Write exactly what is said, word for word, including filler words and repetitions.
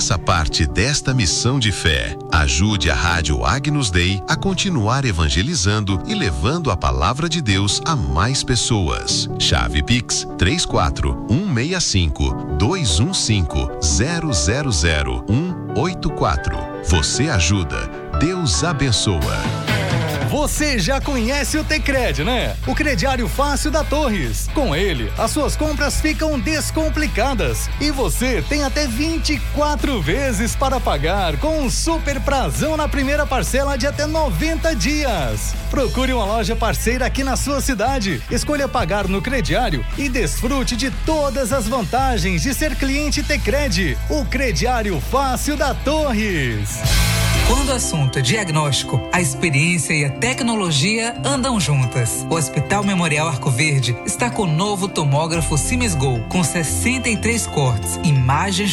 Faça parte desta missão de fé. Ajude a Rádio Agnus Dei a continuar evangelizando e levando a palavra de Deus a mais pessoas. Chave Pix três quatro um seis cinco dois um cinco zero zero zero um oito quatro. Você ajuda, Deus abençoa. Você já conhece o Tecred, né? O crediário fácil da Torres. Com ele, as suas compras ficam descomplicadas e você tem até vinte e quatro vezes para pagar com um super prazão na primeira parcela de até noventa dias. Procure uma loja parceira aqui na sua cidade. Escolha pagar no crediário e desfrute de todas as vantagens de ser cliente Tecred, o crediário fácil da Torres. Quando o assunto é diagnóstico, a experiência e a tecnologia andam juntas. O Hospital Memorial Arco Verde está com o novo tomógrafo Siemens Go, com sessenta e três cortes, imagens